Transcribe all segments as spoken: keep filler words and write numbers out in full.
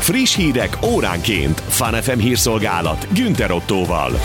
Friss hírek óránként. Fun ef em hírszolgálat Günther Ottóval.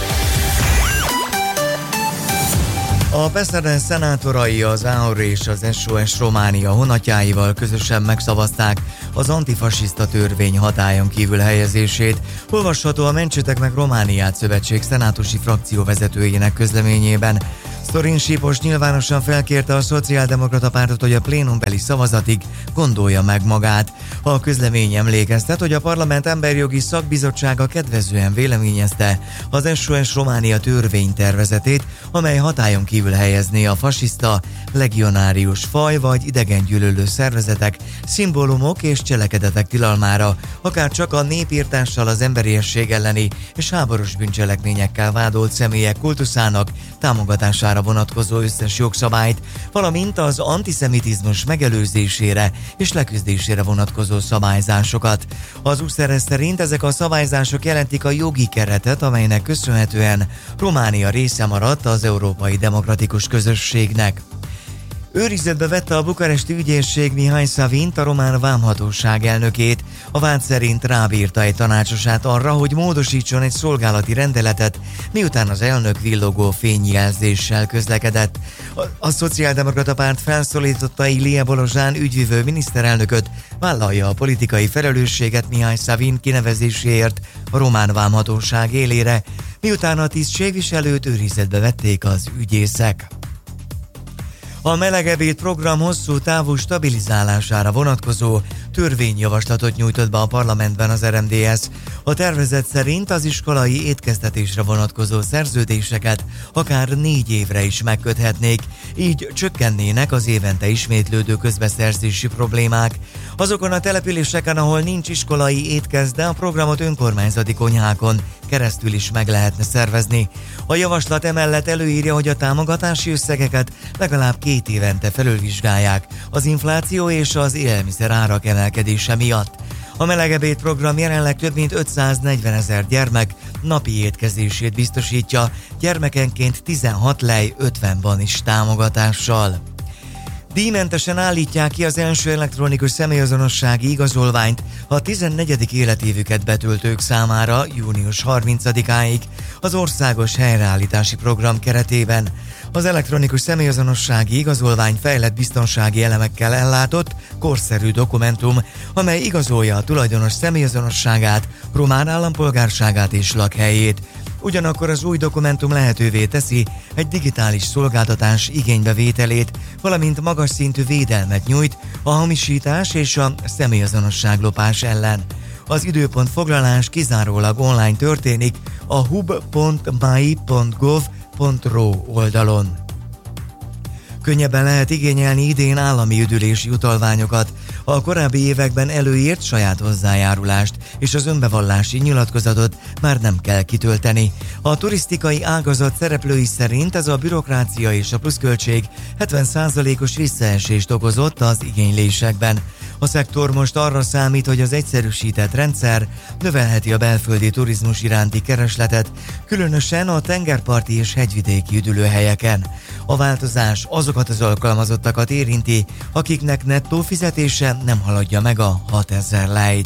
A Peszeren szenátorai az á o er és az es o es Románia honatjáival közösen megszavazták az antifasiszta törvény hatályon kívül helyezését. Olvasható a Mentsetek meg Romániát szövetség szenátusi frakcióvezetőjének közleményében. Zorin Sipos nyilvánosan felkérte a Szociáldemokrata Pártot, hogy a plénumbeli szavazatig gondolja meg magát. A közlemény emlékeztet, hogy a Parlament Emberjogi Szakbizottsága kedvezően véleményezte az es o es Románia törvénytervezetét, amely hatályon kívül helyezné a fasiszta, legionárius faj vagy idegengyűlölő szervezetek, szimbólumok és cselekedetek tilalmára, akár csak a népírtással, az emberiesség elleni és háborús bűncselekményekkel vádolt személyek kultuszának támogatására vonatkozó összes jogszabályt, valamint az antiszemitizmus megelőzésére és leküzdésére vonatkozó szabályzásokat. Az u es er szerint ezek a szabályzások jelentik a jogi keretet, amelynek köszönhetően Románia része maradt az európai demokratikus közösségnek. Őrizetbe vette a bukaresti ügyészség Mihály Savint, a román vámhatóság elnökét. A vád szerint rábírta egy tanácsosát arra, hogy módosítson egy szolgálati rendeletet, miután az elnök villogó fényjelzéssel közlekedett. A, a Szociáldemokrata Párt felszólította Ilie Bolozsán ügyvivő miniszterelnököt, vállalja a politikai felelősséget Mihály Savin kinevezéséért a román vámhatóság élére, miután a tisztségviselőt őrizetbe vették az ügyészek. A melegebéd program hosszú távú stabilizálására vonatkozó törvényjavaslatot nyújtott be a parlamentben az er em dé es. A tervezet szerint az iskolai étkeztetésre vonatkozó szerződéseket akár négy évre is megköthetnék, így csökkennének az évente ismétlődő közbeszerzési problémák. Azokon a településeken, ahol nincs iskolai étkezde, a programot önkormányzati konyhákon keresztül is meg lehetne szervezni. A javaslat emellett előírja, hogy a támogatási összegeket legalább két évente felülvizsgálják az infláció és az élelmiszer árak emelkedése miatt. A melegebéd program jelenleg több mint ötszáznegyvenezer gyermek napi étkezését biztosítja, gyermekenként tizenhat lej ötven is támogatással. Díjmentesen állítják ki az első elektronikus személyazonossági igazolványt a tizennegyedik életévüket betöltők számára június harmincadikáig az országos helyreállítási program keretében. Az elektronikus személyazonossági igazolvány fejlett biztonsági elemekkel ellátott, korszerű dokumentum, amely igazolja a tulajdonos személyazonosságát, román állampolgárságát és lakhelyét. Ugyanakkor az új dokumentum lehetővé teszi egy digitális szolgáltatás igénybevételét, valamint magas szintű védelmet nyújt a hamisítás és a személyazonosságlopás ellen. Az időpontfoglalás kizárólag online történik a hub pont mai pont gov pont ro oldalon. Könnyebben lehet igényelni idén állami üdülési utalványokat. A korábbi években előírt saját hozzájárulást és az önbevallási nyilatkozatot már nem kell kitölteni. A turisztikai ágazat szereplői szerint ez a bürokrácia és a pluszköltség hetven százalékos visszaesést okozott az igénylésekben. A szektor most arra számít, hogy az egyszerűsített rendszer növelheti a belföldi turizmus iránti keresletet, különösen a tengerparti és hegyvidéki üdülőhelyeken. A változás azokat az alkalmazottakat érinti, akiknek nettó fizetése nem haladja meg a hatezer lejt.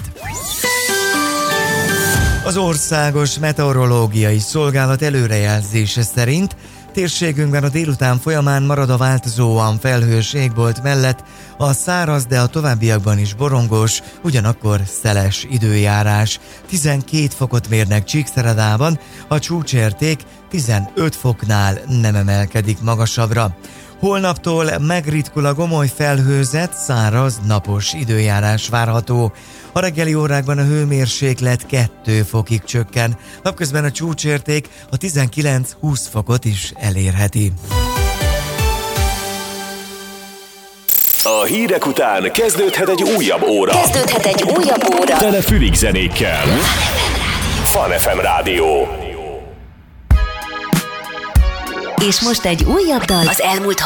Az Országos Meteorológiai Szolgálat előrejelzése szerint térségünkben a délután folyamán marad a változóan felhős égbolt mellett a száraz, de a továbbiakban is borongós, ugyanakkor szeles időjárás. tizenkét fokot mérnek Csíkszeredában, a csúcsérték tizenöt foknál nem emelkedik magasabbra. Holnaptól megritkul a gomoly felhőzet, száraz, napos időjárás várható. A reggeli órákban a hőmérséklet két fokig csökken, napközben a csúcsérték a tizenkilenc-húsz fokot is elérheti. A hírek után kezdődhet egy újabb óra. Kezdődhet egy újabb óra. Tele fülig zenékkel. Fun ef em Rádió. És most egy újabb dal az elmúlt